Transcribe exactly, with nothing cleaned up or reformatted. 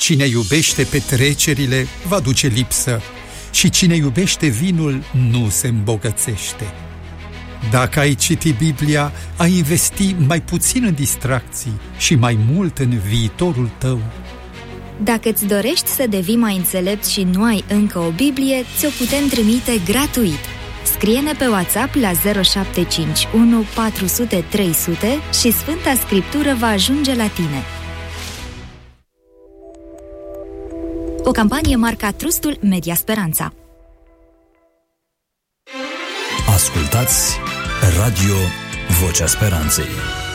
Cine iubește petrecerile va duce lipsă și cine iubește vinul nu se îmbogățește. Dacă ai citi Biblia, ai investi mai puțin în distracții și mai mult în viitorul tău. Dacă îți dorești să devii mai înțelept și nu ai încă o Biblie, ți-o putem trimite gratuit. Scrie-ne pe WhatsApp la zero șapte cinci unu patru zero zero trei zero zero și Sfânta Scriptură va ajunge la tine. O campanie marca Trustul Media Speranța. Ascultați Radio Vocea Speranței.